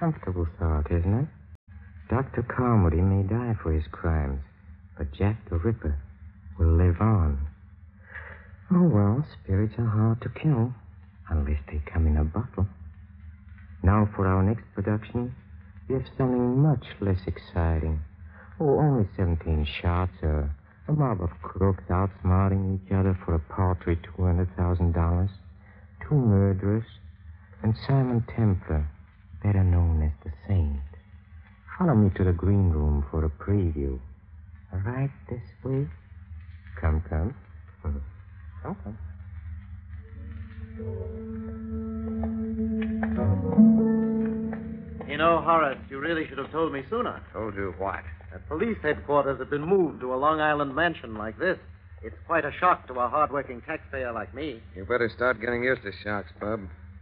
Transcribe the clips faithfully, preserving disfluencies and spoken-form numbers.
comfortable thought, isn't it? Doctor Carmody may die for his crimes, but Jack the Ripper will live on. Oh, well, spirits are hard to kill, unless they come in a bottle. Now for our next production, we have something much less exciting. Oh, only seventeen shots, uh, a mob of crooks outsmarting each other for a paltry two hundred thousand dollars, two murderers, and Simon Templar, better known as the Saint. Follow me to the green room for a preview. Right this way? Come, come. Come, come. You know, Horace, you really should have told me sooner. Told you what? That police headquarters have been moved to a Long Island mansion like this. It's quite a shock to a hard-working taxpayer like me. You better start getting used to shocks, Bub.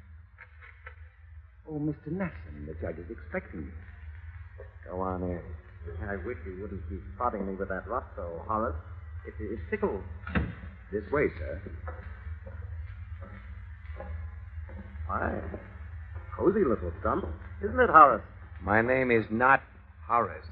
Oh, Mister Nasson, the judge is expecting you. Go on in. I wish you wouldn't keep prodding me with that rock, though, Horace. It, it tickles. This way, sir. Why, cozy little stump. Isn't it, Horace? My name is not Horace.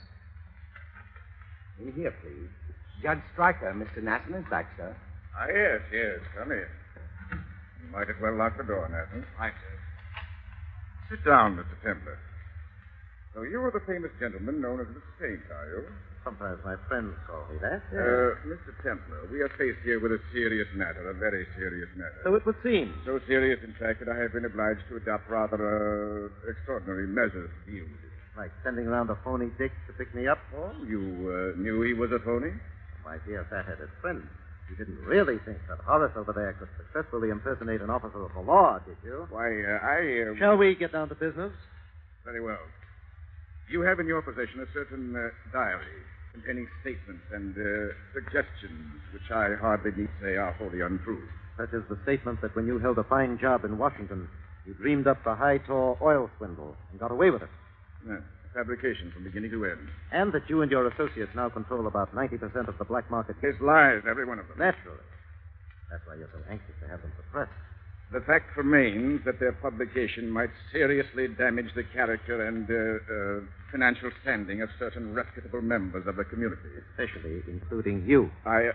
In here, please. Judge Stryker, Mister Nasson is back, sir. Ah, yes, yes. Come in. You might as well lock the door, Nathan. Right, sir. Sit down, Mister Templar. So you are the famous gentleman known as the Saint, are you? Sometimes my friends call me that. Uh, Mister Templar, we are faced here with a serious matter, a very serious matter. So it would seem. So serious, in fact, that I have been obliged to adopt rather uh, extraordinary measures to deal with it. Like sending around a phony dick to pick me up? Oh, you uh, knew he was a phony? My dear fat-headed friend, you didn't really think that Horace over there could successfully impersonate an officer of the law, did you? Why, uh, I... Uh... Shall we get down to business? Very well. You have in your possession a certain uh, diary containing statements and uh, suggestions which I hardly need say are wholly untrue. Such as the statement that when you held a fine job in Washington, you dreamed up the high-tor oil swindle and got away with it. Yes, fabrication from beginning to end. And that you and your associates now control about ninety percent of the black market. His lies, every one of them. Naturally. That's why you're so anxious to have them suppressed. The fact remains that their publication might seriously damage the character and uh, uh, financial standing of certain reputable members of the community. Especially including you. I... Uh,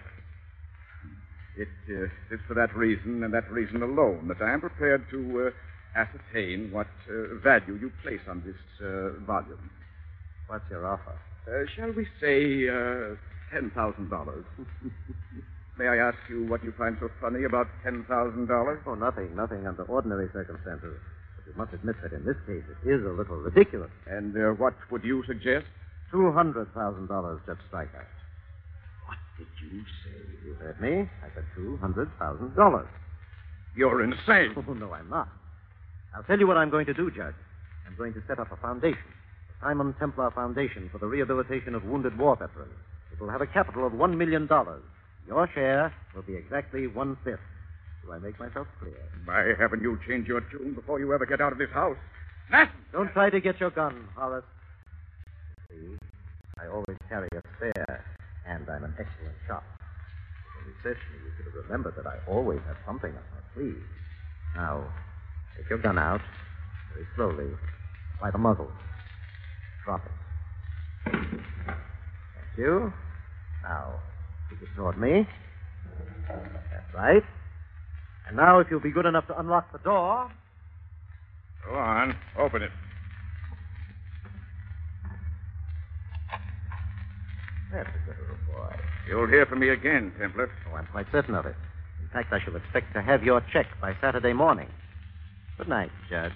it uh, is for that reason and that reason alone that I am prepared to uh, ascertain what uh, value you place on this uh, volume. What's your offer? Uh, shall we say uh, ten thousand dollars? May I ask you what you find so funny about ten thousand dollars? Oh, nothing, nothing under ordinary circumstances. But you must admit that in this case it is a little ridiculous. And uh, what would you suggest? Two hundred thousand dollars, Judge Stryker. What did you say? You heard me. I said two hundred thousand dollars. You're insane. Oh, no, I'm not. I'll tell you what I'm going to do, Judge. I'm going to set up a foundation, the Simon Templar Foundation for the Rehabilitation of Wounded War Veterans. It will have a capital of one million dollars. Your share will be exactly one-fifth. Do I make myself clear? Why haven't you changed your tune before you ever get out of this house? Nathan! Don't try to get your gun, Horace. See, I always carry a spare, and I'm an excellent shot. When you searched me, you should have remembered that I always have something up my sleeve. Now, take your gun out, very slowly, by the muzzle. Drop it. Thank you. Now, keep it toward me. That's right. And now, if you'll be good enough to unlock the door. Go on. Open it. That's a good little boy. You'll hear from me again, Templar. Oh, I'm quite certain of it. In fact, I shall expect to have your check by Saturday morning. Good night, Judge.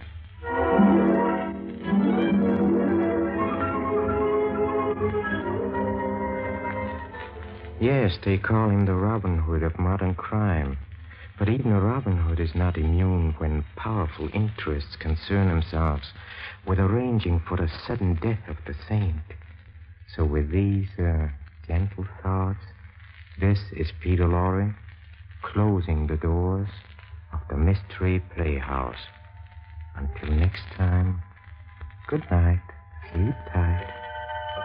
Yes, they call him the Robin Hood of modern crime. But even a Robin Hood is not immune when powerful interests concern themselves with arranging for the sudden death of the saint. So with these uh, gentle thoughts, this is Peter Lorre closing the doors of the Mystery Playhouse. Until next time, good night. Sleep tight.